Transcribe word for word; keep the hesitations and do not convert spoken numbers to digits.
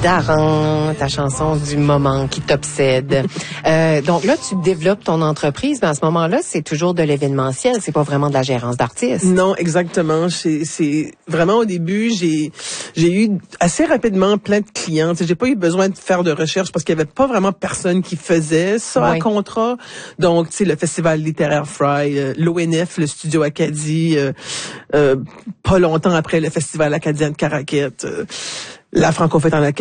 Daran, ta chanson du moment qui t'obsède. euh, donc là, tu développes ton entreprise, mais à ce moment-là, c'est toujours de l'événementiel, c'est pas vraiment de la gérance d'artistes. Non, exactement. C'est, c'est vraiment au début, j'ai j'ai eu assez rapidement plein de clients. T'sais, j'ai pas eu besoin de faire de recherche parce qu'il y avait pas vraiment personne qui faisait ça ouais. à contrat. Donc, tu sais, le Festival littéraire Fry, euh, l'O N F, le Studio Acadie, euh, euh, pas longtemps après le Festival acadien de Caraquette, euh, la Franco-Fête en Acadie.